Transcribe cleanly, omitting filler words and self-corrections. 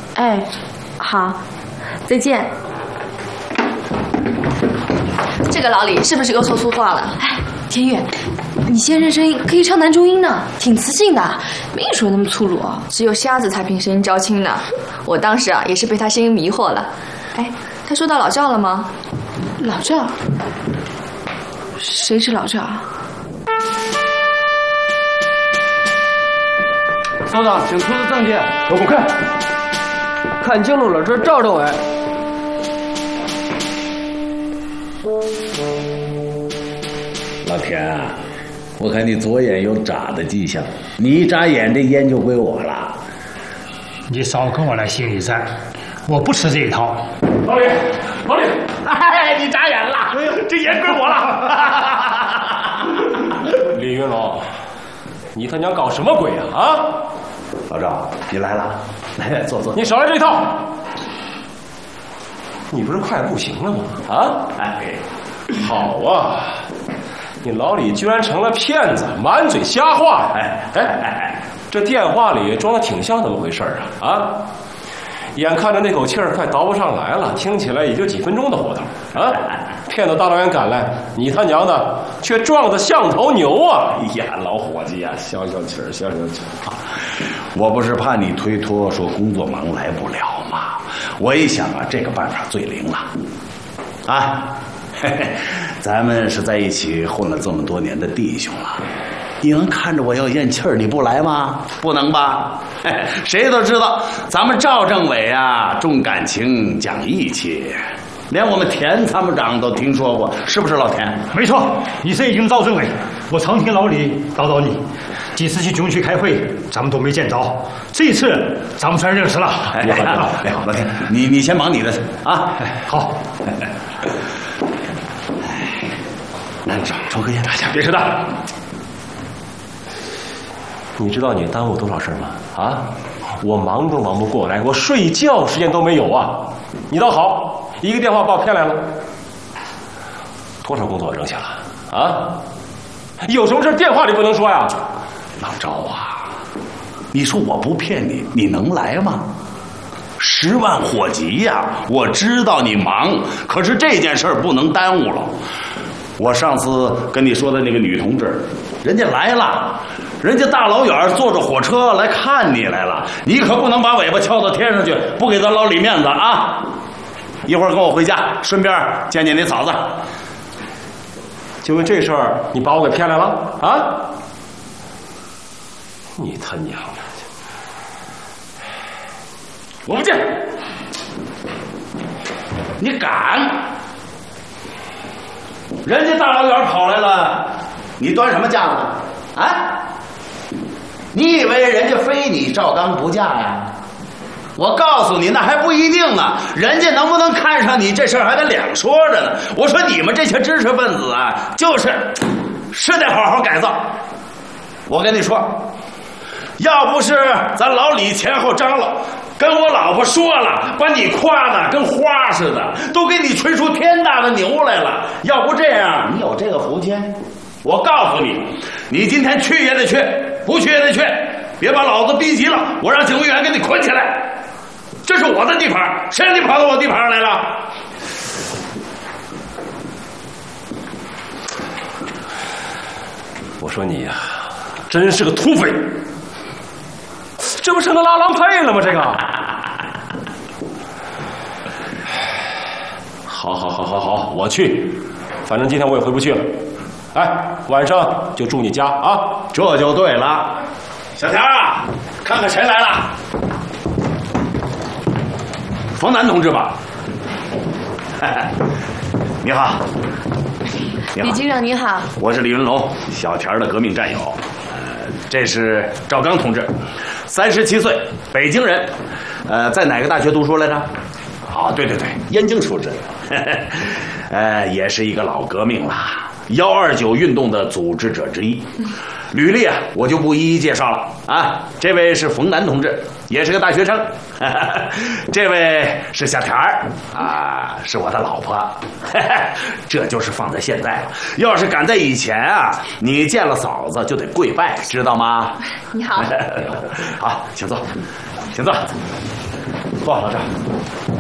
哎，好，再见。这个老李是不是又说粗话了？哎，田雨，你先生声音可以唱男中音呢，挺磁性的，没你说那么粗鲁啊。只有瞎子才凭声音招亲呢。我当时啊也是被他声音迷惑了。哎，他说到老赵了吗？老赵？谁是老赵？ 首长，请出示证件。 给我看。 看清楚了，这是赵政委。 老田啊，我看你左眼有眨的迹象，你一眨眼，这烟就归我了。 你少跟我来心理战，我不吃这一套。 老李，哎，你眨眼了，这烟归我了。 李云龙，你他娘搞什么鬼啊？啊！ 老赵，你来了，来坐。 你少来这一套！你不是快不行了吗？啊！ 哎， 好啊！你老李居然成了骗子，满嘴瞎话！哎，这电话里装的挺像那么回事啊！啊！眼看着那口气儿快倒不上来了，听起来也就几分钟的活头啊！骗到大老远赶来，你他娘的却撞得像头牛啊！ 哎呀，老伙计呀，消消气儿。我不是怕你推脱说工作忙来不了吗？我一想啊，这个办法最灵了。啊，嘿嘿，咱们是在一起混了这么多年的弟兄了。你能看着我要咽气儿你不来吗？不能吧？谁都知道咱们赵政委啊重感情讲义气，连我们田参谋长都听说过，是不是老田？ 没错，你是已经赵政委，我常听老李叨叨你，几次去军区开会，咱们都没见着，这一次咱们算认识了。 哎，老田，你先忙你的啊。 好。 来，抽根烟，大家别扯淡。你知道你耽误多少事吗？啊，我忙都忙不过来，我睡觉时间都没有啊！你倒好，一个电话把我骗来了，多少工作扔下了啊？有什么事电话里不能说呀？ 老赵啊，你说我不骗你，你能来吗？10万火急呀！我知道你忙，可是这件事不能耽误了。我上次跟你说的那个女同志，人家来了，人家大老远坐着火车来看你来了，你可不能把尾巴翘到天上去，不给咱老李面子啊！一会儿跟我回家，顺便见见你嫂子。 就为这事儿，你把我给骗来了啊？你他娘的！我不见！ 你敢！人家大老远跑来了，你端什么架子啊？你以为人家非你赵刚不嫁呀？我告诉你，那还不一定呢。人家能不能看上你这事儿还得两说着呢。我说你们这些知识分子啊，是得好好改造。我跟你说，要不是咱老李前后张罗，跟我老婆说了，把你夸的跟花似的，都给你吹出天大的牛来了。要不这样，你有这个福气？我告诉你，你今天去也得去，不去也得去，别把老子逼急了，我让警卫员给你捆起来。这是我的地盘，谁让你跑到我地盘上来了？ 我说你呀，真是个土匪，这不成了拉郎配了吗？这个，好，我去，反正今天我也回不去了。哎，晚上就住你家啊， 这就对了。小田啊，看看谁来了。冯南同志吧。你好。 李局长您好， 我是李云龙，小田的革命战友。这是赵刚同志，37岁，北京人。在哪个大学读书来着？哦，对，燕京出身。也是一个老革命了，129运动的组织者之一。履历啊，我就不一一介绍了啊。这位是冯南同志，也是个大学生。这位是小田儿啊，是我的老婆。这就是放在现在了，要是赶在以前啊，你见了嫂子就得跪拜，知道吗？ 你好。 好，请坐，请坐。 坐，老赵。